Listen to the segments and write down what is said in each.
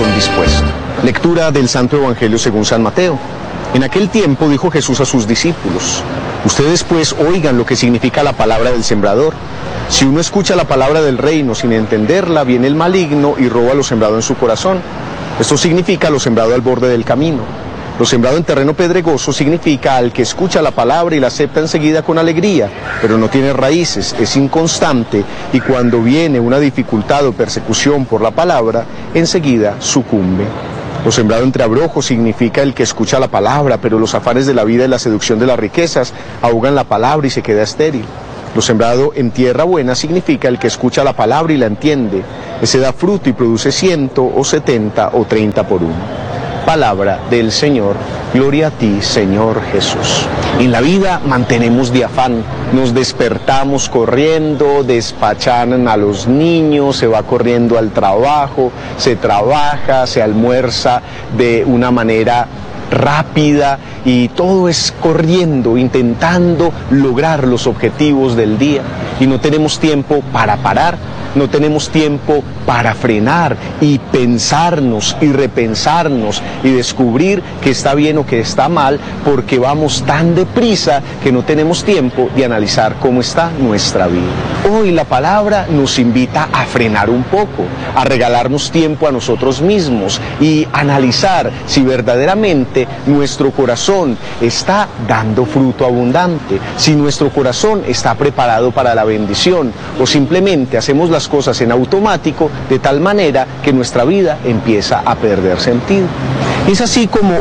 corazón dispuesto. Lectura del Santo Evangelio según San Mateo. En aquel tiempo dijo Jesús a sus discípulos: ustedes pues oigan lo que significa la palabra del sembrador. Si uno escucha la palabra del reino sin entenderla, viene el maligno y roba lo sembrado en su corazón. Esto significa lo sembrado al borde del camino. Lo sembrado en terreno pedregoso significa al que escucha la palabra y la acepta enseguida con alegría, pero no tiene raíces, es inconstante y cuando viene una dificultad o persecución por la palabra, enseguida sucumbe. Lo sembrado entre abrojos significa el que escucha la palabra, pero los afanes de la vida y la seducción de las riquezas ahogan la palabra y se queda estéril. Lo sembrado en tierra buena significa el que escucha la palabra y la entiende. Ese da fruto y produce 100 o 70 o 30 por uno. Palabra del Señor, gloria a ti, Señor Jesús. En la vida mantenemos de afán, nos despertamos corriendo, despachan a los niños, se va corriendo al trabajo, se trabaja, se almuerza de una manera rápida y todo es corriendo, intentando lograr los objetivos del día y no tenemos tiempo para parar. No tenemos tiempo para frenar y pensarnos y repensarnos y descubrir que está bien o que está mal porque vamos tan deprisa que no tenemos tiempo de analizar cómo está nuestra vida. Hoy la palabra nos invita a frenar un poco, a regalarnos tiempo a nosotros mismos y analizar si verdaderamente nuestro corazón está dando fruto abundante, si nuestro corazón está preparado para la bendición o simplemente hacemos las cosas en automático de tal manera que nuestra vida empieza a perder sentido. Es así como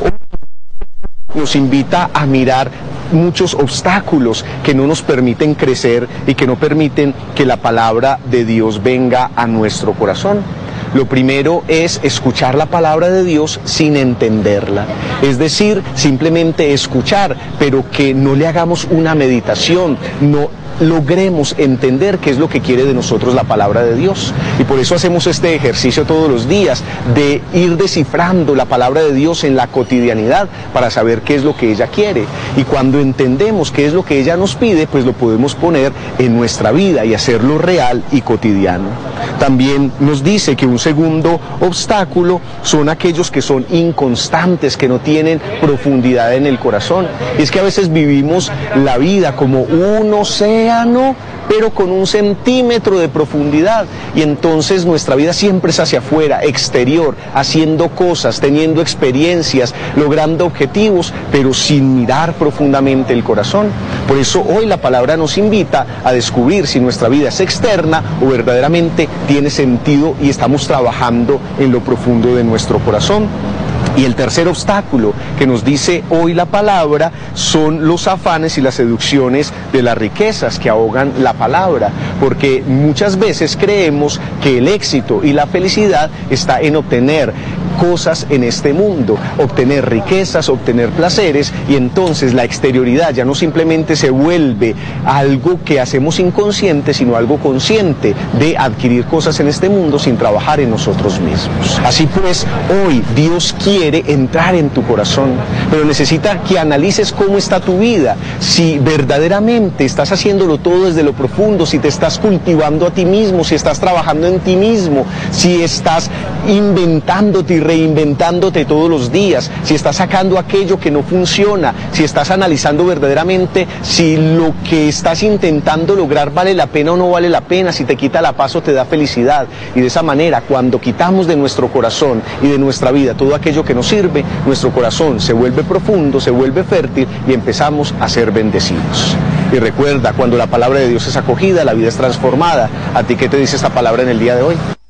nos invita a mirar muchos obstáculos que no nos permiten crecer y que no permiten que la palabra de Dios venga a nuestro corazón. Lo primero es escuchar la palabra de Dios sin entenderla, es decir, simplemente escuchar, pero que no le hagamos una meditación, no logremos entender qué es lo que quiere de nosotros la palabra de Dios. Y por eso hacemos este ejercicio todos los días, de ir descifrando la palabra de Dios en la cotidianidad para saber qué es lo que ella quiere. Y cuando entendemos qué es lo que ella nos pide, pues lo podemos poner en nuestra vida y hacerlo real y cotidiano. También nos dice que un segundo obstáculo son aquellos que son inconstantes, que no tienen profundidad en el corazón. Y es que a veces vivimos la vida como un océano, pero con 1 centímetro de profundidad, y entonces nuestra vida siempre es hacia afuera, exterior, haciendo cosas, teniendo experiencias, logrando objetivos, pero sin mirar profundamente el corazón. Por eso hoy la palabra nos invita a descubrir si nuestra vida es externa o verdaderamente tiene sentido y estamos trabajando en lo profundo de nuestro corazón. Y el tercer obstáculo que nos dice hoy la palabra son los afanes y las seducciones de las riquezas que ahogan la palabra, porque muchas veces creemos que el éxito y la felicidad está en obtener cosas en este mundo, obtener riquezas, obtener placeres, y entonces la exterioridad ya no simplemente se vuelve algo que hacemos inconsciente, sino algo consciente de adquirir cosas en este mundo sin trabajar en nosotros mismos. Así pues, hoy Dios quiere entrar en tu corazón, pero necesita que analices cómo está tu vida, si verdaderamente estás haciéndolo todo desde lo profundo, si te estás cultivando a ti mismo, si estás trabajando en ti mismo, si estás inventándote y reinventándote todos los días, si estás sacando aquello que no funciona, si estás analizando verdaderamente si lo que estás intentando lograr vale la pena o no vale la pena, si te quita la paz o te da felicidad. Y de esa manera, cuando quitamos de nuestro corazón y de nuestra vida todo aquello que nos sirve, nuestro corazón se vuelve profundo, se vuelve fértil y empezamos a ser bendecidos. Y recuerda, cuando la palabra de Dios es acogida, la vida es transformada. ¿A ti qué te dice esta palabra en el día de hoy?